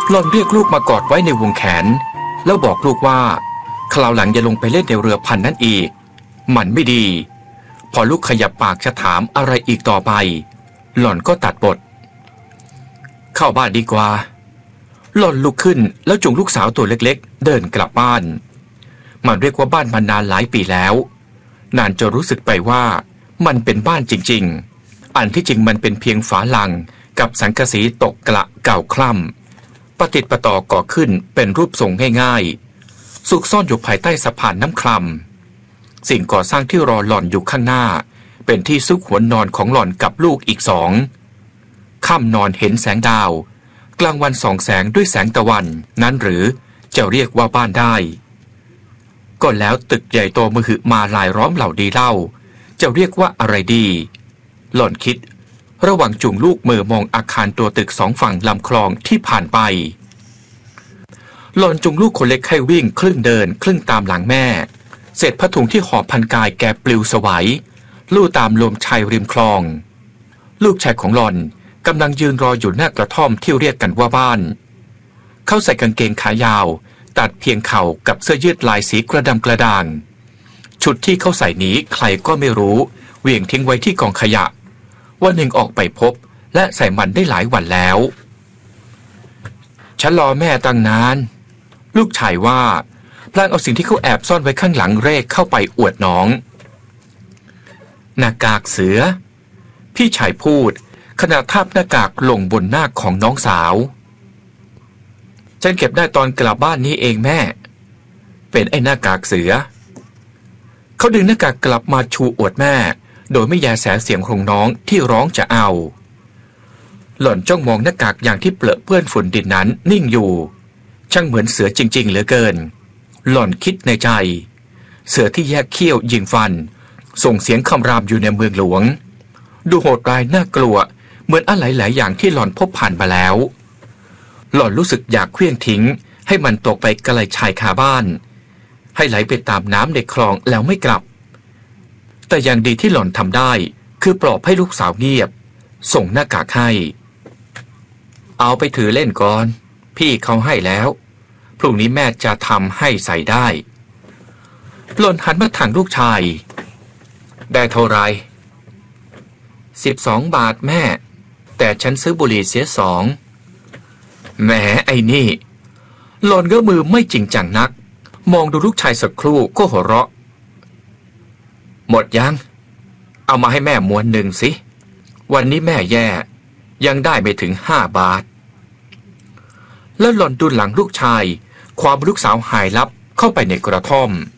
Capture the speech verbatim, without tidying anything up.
หล่อนเรียกลูกมากอดไว้ในวงแขนแล้วบอกลูกว่าคราวหลังอย่าลงไปเล่นในเรือพันนั้นอีกมันไม่ดีพอลูกขยับปากจะถามอะไรอีกต่อไปหล่อนก็ตัดบทเข้าบ้านดีกว่าหล่อนลุกขึ้นแล้วจูงลูกสาวตัวเล็กๆเดินกลับบ้านมันเรียกว่าบ้านมานานหลายปีแล้วนานจนรู้สึกไปว่ามันเป็นบ้านจริงๆอันที่จริงมันเป็นเพียงฝาลังกับสังกะสีตกกระเก่าคล่ำประติดประต่อก่อขึ้นเป็นรูปทรงง่ายๆซุกซ่อนอยู่ภายใต้สะพานน้ำคลำสิ่งก่อสร้างที่รอหล่อนอยู่ข้างหน้าเป็นที่ซุกหัวนอนของหล่อนกับลูกอีกสองค่ำนอนเห็นแสงดาวกลางวันส่องแสงด้วยแสงตะวันนั้นหรือจะเรียกว่าบ้านได้ก็แล้วตึกใหญ่โตมหึมาลายล้อมเหล่าดีเล่าจะเรียกว่าอะไรดีหล่อนคิดระหว่างจุงลูกมือมองอาคารตัวตึกสองฝั่งลำคลองที่ผ่านไปหล่อนจุงลูกคนเล็กให้วิ่งครึ่งเดินครึ่งตามหลังแม่เศษผ้าถุงที่ห่อพันกายแกปลิวสวัยลู่ตามลมชายริมคลองลูกชายของหล่อนกำลังยืนรออยู่หน้ากระท่อมที่เรียกกันว่าบ้านเขาใส่กางเกงขายาวตัดเพียงเข่ากับเสื้อยืดลายสีกระดำกระด่างชุดที่เขาใส่นี้ใครก็ไม่รู้เหวี่ยงทิ้งไว้ที่กองขยะวันหนึ่งออกไปพบและใส่มันได้หลายวันแล้วฉันรอแม่ตั้งนานลูกชายว่าพลางเอาสิ่งที่เขาแอบซ่อนไว้ข้างหลังเรกเข้าไปอวดน้องหน้ากากเสือพี่ชายพูดขณะทาบหน้ากากลงบนหน้าของน้องสาวฉันเก็บได้ตอนกลับบ้านนี้เองแม่เป็นไอ้หน้ากากเสือเขาดึงหน้ากากกลับมาชูอวดแม่โดยไม่แยแสเสียงของน้องที่ร้องจะเอาหล่อนจ้องมองหน้ากากอย่างที่เปลอะเปื้อนฝุ่นดินนั้นนิ่งอยู่ช่างเหมือนเสือจริงๆเหลือเกินหล่อนคิดในใจเสือที่แยกเขี้ยวยิงฟันส่งเสียงคำรามอยู่ในเมืองหลวงดูโหดร้ายน่ากลัวเหมือนอะไรหลายอย่างที่หล่อนพบผ่านมาแล้วหล่อนรู้สึกอยากเคลื่อนทิ้งให้มันตกไปไกลชายคาบ้านให้ไหลไปตามน้ำในคลองแล้วไม่กลับแต่อย่างดีที่หล่อนทำได้คือปลอบให้ลูกสาวเงียบส่งหน้ากากให้เอาไปถือเล่นก่อนพี่เขาให้แล้วพรุ่งนี้แม่จะทำให้ใส่ได้หล่อนหันมาถามลูกชายได้เท่าไรสิบสองบาทแม่แต่ฉันซื้อบุหรี่เสียสองแหมไอ้นี่หล่อนก็มือไม่จริงจังนักมองดูลูกชายสักครู่ก็หัวเราะหมดยังเอามาให้แม่ม้วนหนึ่งสิวันนี้แม่แย่ยังได้ไม่ถึงห้าบาทแล้วหล่อนดูหลังลูกชายความลูกสาวหายลับเข้าไปในกระท่อม